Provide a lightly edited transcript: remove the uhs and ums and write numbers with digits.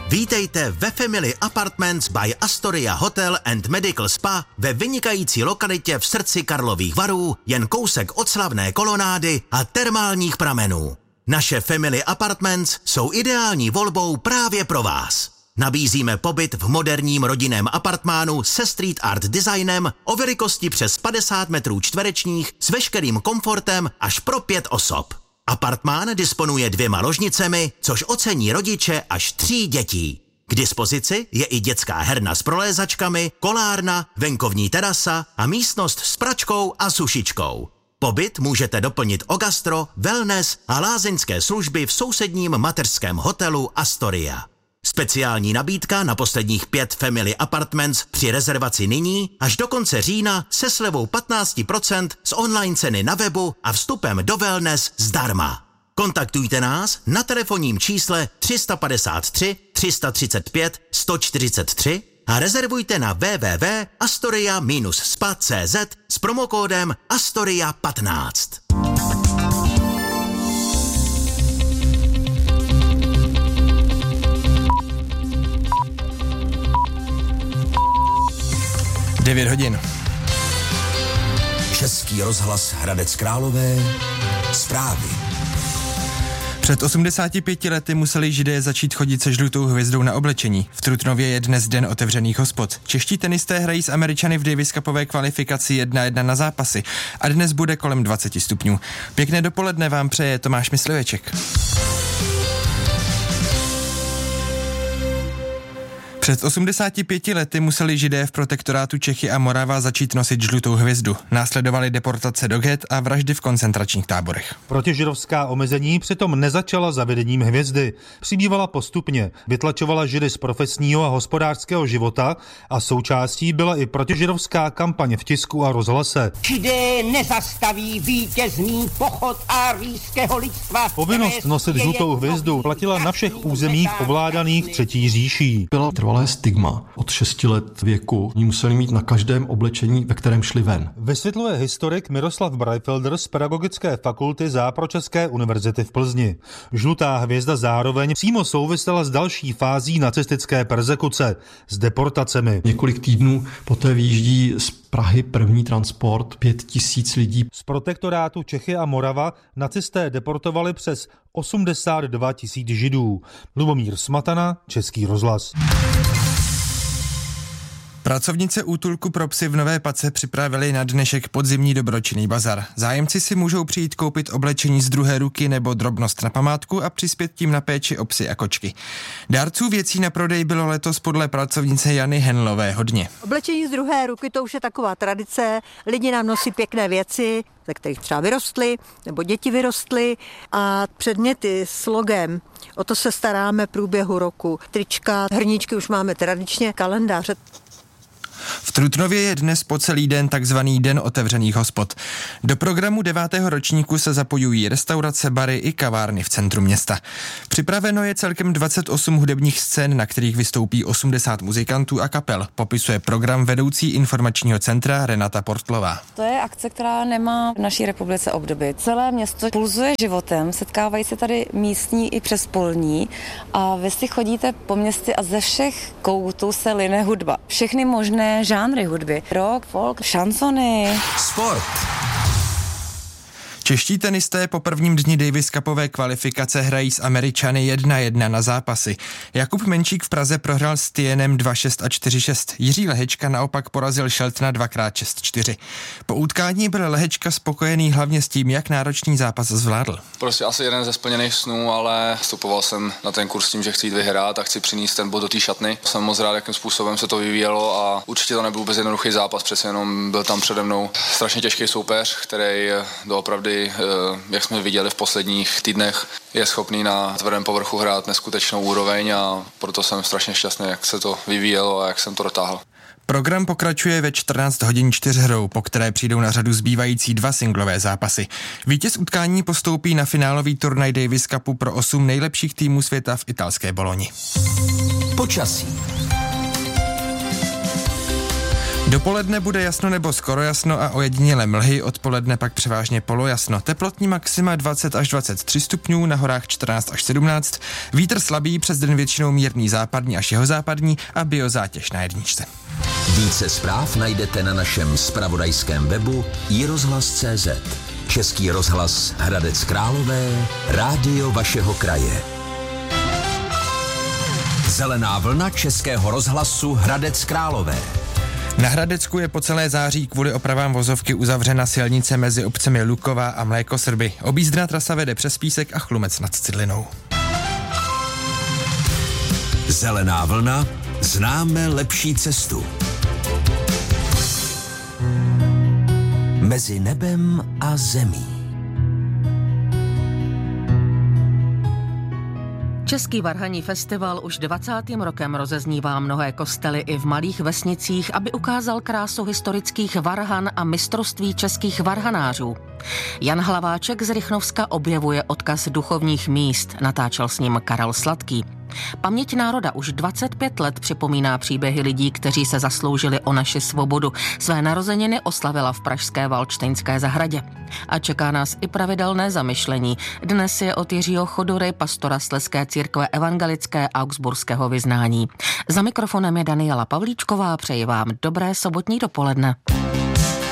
Vítejte ve Family Apartments by Astoria Hotel and Medical Spa ve vynikající lokalitě v srdci Karlových Varů, jen kousek od slavné kolonády a termálních pramenů. Naše Family Apartments jsou ideální volbou právě pro vás. Nabízíme pobyt v moderním rodinném apartmánu se street art designem o velikosti přes 50 metrů čtverečních s veškerým komfortem až pro 5 osob. Apartmán disponuje 2 ložnicemi, což ocení rodiče až 3 dětí. K dispozici je i dětská herna s prolézačkami, kolárna, venkovní terasa a místnost s pračkou a sušičkou. Pobyt můžete doplnit o gastro, wellness a lázeňské služby v sousedním mateřském hotelu Astoria. Speciální nabídka na posledních 5 Family Apartments při rezervaci nyní až do konce října se slevou 15% z online ceny na webu a vstupem do wellness zdarma. Kontaktujte nás na telefonním čísle 353 335 143 a rezervujte na www.astoria-spa.cz s promokódem Astoria15. Devět hodin. Český rozhlas Hradec Králové. Zprávy. Před 85 lety museli Židé začít chodit se žlutou hvězdou na oblečení. V Trutnově je dnes den otevřených hospod. Čeští tenisté hrají s Američany v Davis Cupové kvalifikaci 1-1 na zápasy a dnes bude kolem 20 stupňů. Pěkné dopoledne vám přeje Tomáš Mysliveček. Před 85 lety museli Židé v protektorátu Čechy a Morava začít nosit žlutou hvězdu. Následovaly deportace do ghett a vraždy v koncentračních táborech. Protižidovská omezení přitom nezačala zavedením hvězdy. Přibývala postupně, vytlačovala Židy z profesního a hospodářského života a součástí byla i protižidovská kampaň v tisku a rozhlase. Židé nezastaví vítězný pochod árijského lidstva. Povinnost nosit žlutou hvězdu platila na všech územích ovládaných Třetí říší. Byla trvalé stigma. Od 6 let věku oni museli mít na každém oblečení, ve kterém šli ven. Vysvětluje historik Miroslav Breifelder z Pedagogické fakulty Západočeské univerzity v Plzni. Žlutá hvězda zároveň přímo souvisela s další fází nacistické perzekuce, s deportacemi. Několik týdnů poté vyjíždí z Prahy první transport 5 000 lidí. Z protektorátu Čechy a Morava nacisté deportovali přes 82 000 Židů. Lubomír Smatana, Český rozhlas. Pracovnice útulku pro psy v Nové Pace připravili na dnešek podzimní dobročinný bazar. Zájemci si můžou přijít koupit oblečení z druhé ruky nebo drobnost na památku a přispět tím na péči o psy a kočky. Dárců věcí na prodej bylo letos podle pracovnice Jany Henlové hodně. Oblečení z druhé ruky, to už je taková tradice. Lidi nám nosí pěkné věci, ze kterých třeba vyrostly, nebo děti vyrostly, a předměty s logem, o to se staráme v průběhu roku. Trička, hrníčky už máme tradičně, kalendáře. V Trutnově je dnes po celý den takzvaný den otevřených hospod. Do programu 9. ročníku se zapojují restaurace, bary i kavárny v centru města. Připraveno je celkem 28 hudebních scén, na kterých vystoupí 80 muzikantů a kapel, popisuje program vedoucí informačního centra Renata Portlová. To je akce, která nemá v naší republice obdoby. Celé město pulzuje životem, setkávají se tady místní i přespolní a vy si chodíte po městě a ze všech koutů se line hudba. Všechny možné žánry hudby. Rock, folk, šansony. Sport. Čeští tenisté po prvním dni Davis Cupové kvalifikace hrají s Američany 1-1 na zápasy. Jakub Menčík v Praze prohrál s Tienem 2-6 a 4-6. Jiří Lehečka naopak porazil Sheltona 2x6-4. Po utkání byl Lehečka spokojený hlavně s tím, jak náročný zápas zvládl. Prostě asi jeden ze splněných snů, ale vstupoval jsem na ten kurz tím, že chci jít vyhrát a chci přinést ten bod do té šatny. Jsem moc rád, jakým způsobem se to vyvíjelo a určitě to nebyl vůbec jednoduchý zápas, přece jenom byl tam přede mnou strašně těžký soupeř, který doopravdy, jak jsme viděli v posledních týdnech, je schopný na tvrdém povrchu hrát neskutečnou úroveň a proto jsem strašně šťastný, jak se to vyvíjelo a jak jsem to dotáhl. Program pokračuje ve 14 hodin 4hrou, po které přijdou na řadu zbývající 2 singlové zápasy. Vítěz utkání postoupí na finálový turnaj Davis Cupu pro 8 nejlepších týmů světa v italské Boloni. Počasí. Dopoledne bude jasno nebo skoro jasno a ojedinělé mlhy, odpoledne pak převážně polojasno. Teplotní maxima 20 až 23 stupňů, na horách 14 až 17. Vítr slabý, přes den většinou mírný západní až jihozápadní a biozátěž na jedničce. Více zpráv najdete na našem zpravodajském webu iRozhlas.cz. Český rozhlas Hradec Králové, rádio vašeho kraje. Zelená vlna Českého rozhlasu Hradec Králové. Na Hradecku je po celé září kvůli opravám vozovky uzavřena silnice mezi obcemi Luková a Mlékosrby. Objízdná trasa vede přes Písek a Chlumec nad Cidlinou. Zelená vlna, známe lepší cestu. Mezi nebem a zemí. Český varhanní festival už 20. rokem rozeznívá mnohé kostely i v malých vesnicích, aby ukázal krásu historických varhan a mistrovství českých varhanářů. Jan Hlaváček z Rychnovska objevuje odkaz duchovních míst, natáčel s ním Karel Sladký. Paměť národa už 25 let připomíná příběhy lidí, kteří se zasloužili o naši svobodu. Své narozeniny oslavila v pražské Valdštejnské zahradě. A čeká nás i pravidelné zamyšlení. Dnes je od Jiřího Chodury, pastora Slezské církve evangelické augsburského vyznání. Za mikrofonem je Daniela Pavlíčková, přeji vám dobré sobotní dopoledne.